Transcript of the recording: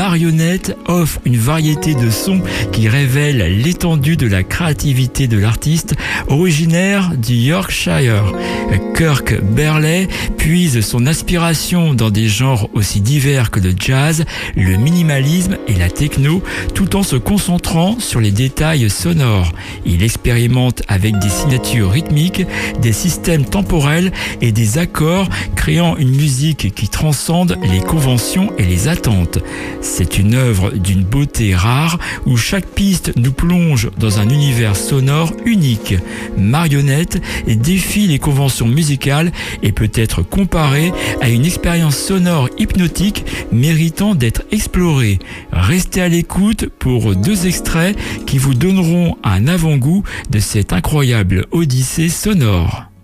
Marionnette offre une variété de sons qui révèlent l'étendue de la créativité de l'artiste originaire du Yorkshire. Kirk Berley puise son inspiration dans des genres aussi divers que le jazz, le minimalisme et la techno, tout en se concentrant sur les détails sonores. Il expérimente avec des signatures rythmiques, des systèmes temporels et des accords, créant une musique qui transcende les conventions et les attentes. C'est une œuvre d'une beauté rare où chaque piste nous plonge dans un univers sonore unique. Marionnette défie les conventions musicales et peut être comparée à une expérience sonore hypnotique méritant d'être explorée. Restez à l'écoute pour 2 extraits qui vous donneront un avant-goût de cette incroyable odyssée sonore.